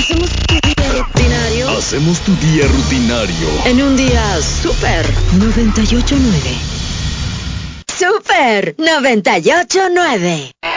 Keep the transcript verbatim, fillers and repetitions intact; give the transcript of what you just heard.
Hacemos tu día rutinario. Hacemos tu día rutinario. En un día súper noventa y ocho nueve. Súper noventa y ocho nueve.